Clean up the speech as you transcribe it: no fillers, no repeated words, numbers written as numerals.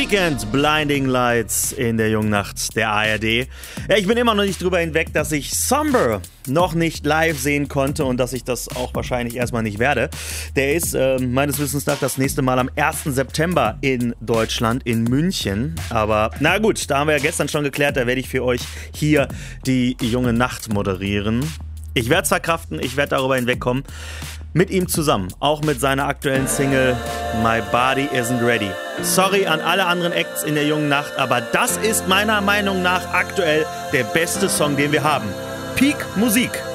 Weekend, Blinding Lights in der jungen Nacht der ARD. Ja, ich bin immer noch nicht drüber hinweg, dass ich Somber noch nicht live sehen konnte und dass ich das auch wahrscheinlich erstmal nicht werde. Der ist meines Wissens nach das nächste Mal am 1. September in Deutschland, in München. Aber na gut, da haben wir ja gestern schon geklärt, da werde ich für euch hier die junge Nacht moderieren. Ich werde es verkraften, ich werde darüber hinwegkommen. Mit ihm zusammen, auch mit seiner aktuellen Single My Body Isn't Ready. Sorry an alle anderen Acts in der jungen Nacht, aber das ist meiner Meinung nach aktuell der beste Song, den wir haben. Peak Musik.